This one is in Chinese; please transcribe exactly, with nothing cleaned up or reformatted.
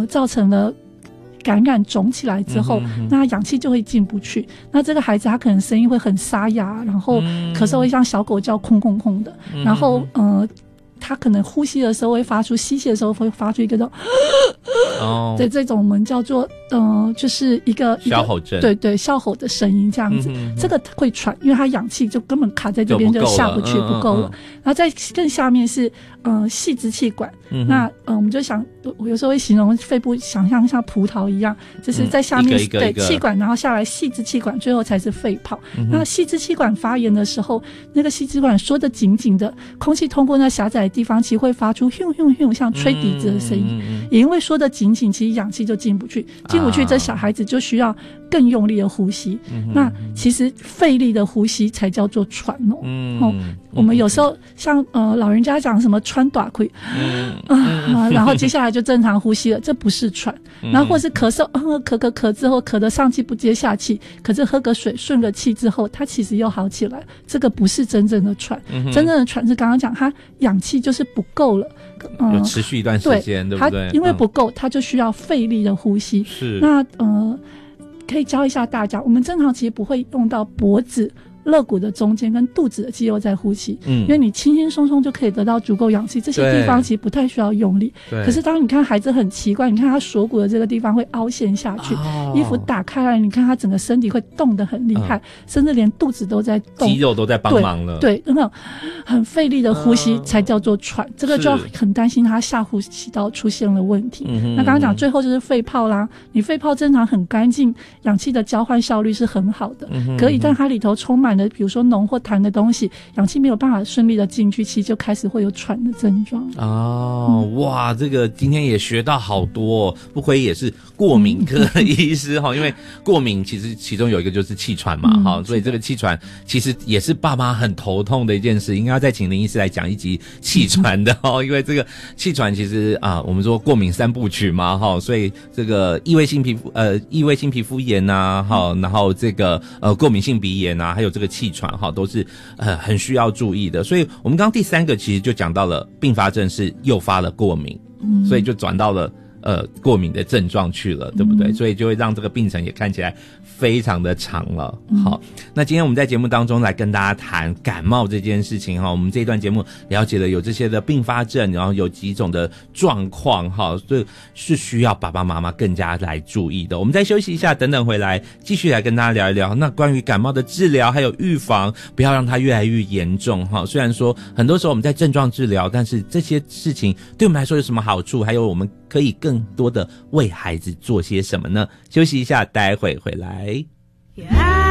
呃造成了感染肿起来之后、嗯、那氧气就会进不去，那这个孩子他可能声音会很沙哑，然后咳嗽会像小狗叫空空空的、嗯、然后呃他可能呼吸的时候会发出，吸气的时候会发出一个这种哦，对，这种我们叫做呃，就是一个哮吼症， 对对，哮吼的声音这样子、嗯、这个会喘，因为他氧气就根本卡在这边就下不去，不够了、嗯嗯嗯、然后再更下面是呃细支气管、嗯、那呃我们就想，我有时候会形容肺部想象像葡萄一样，就是在下面、嗯、一个一个一个对气管，然后下来细支气管，最后才是肺泡、嗯、那细支气管发炎的时候，那个细支管缩得紧紧的，空气通过那狭窄的地方其实会发出咻咻咻像吹笛子的声音、嗯、也因为缩得紧紧，其实氧气就进不去，进不去、啊、这小孩子就需要更用力的呼吸、嗯、那其实费力的呼吸才叫做喘哦、嗯哦、我们有时候像呃老人家讲什么穿短裤、嗯啊、然后接下来就正常呼吸了，这不是喘、嗯、然后或是咳嗽、嗯、咳咳咳之后咳得上气不接下气，可是喝个水顺个气之后他其实又好起来，这个不是真正的喘、嗯、真正的喘是刚刚讲他氧气就是不够了， 嗯、有持续一段时间， 对, 对不对？ 因为不够，他、嗯、就需要费力的呼吸。 是， 那呃，可以教一下大家，我们正常其实不会用到脖子、肋骨的中间跟肚子的肌肉在呼吸，嗯，因为你轻轻松松就可以得到足够氧气，这些地方其实不太需要用力。可是当你看孩子很奇怪，你看他锁骨的这个地方会凹陷下去、哦、衣服打开来，你看他整个身体会动得很厉害、嗯、甚至连肚子都在动， 肌肉都在帮忙了。 对，那种很费力的呼吸才叫做喘、嗯、这个就要很担心他下呼吸道出现了问题。嗯、那刚刚讲最后就是肺泡啦，你肺泡正常很干净，氧气的交换效率是很好的、嗯、可以但它里头充满的比如说浓或痰的东西，氧气没有办法顺利的进去，其实就开始会有喘的症状。 哦、嗯、哇，这个今天也学到好多、哦、不亏也是过敏科的医师哈、嗯、因为过敏其实其中有一个就是气喘嘛哈、嗯、所以这个气喘其实也是爸妈很头痛的一件事，应该要再请林医师来讲一集气喘的哦、嗯、因为这个气喘其实啊我们说过敏三部曲嘛哈，所以这个异位性皮肤呃异位性皮肤炎啊哈，然后这个呃过敏性鼻炎啊，还有这个气喘哈，都是呃很需要注意的。所以我们刚刚第三个其实就讲到了并发症是诱发了过敏、嗯、所以就转到了呃过敏的症状去了，对不对、嗯、所以就会让这个病程也看起来非常的长了。好，那今天我们在节目当中来跟大家谈感冒这件事情哈，我们这一段节目了解了有这些的并发症，然后有几种的状况哈，所以是需要爸爸妈妈更加来注意的。我们再休息一下，等等回来继续来跟大家聊一聊那关于感冒的治疗还有预防，不要让它越来越严重哈。虽然说很多时候我们在症状治疗，但是这些事情对我们来说有什么好处，还有我们可以更多的为孩子做些什么呢？休息一下，待会回来。Yeah.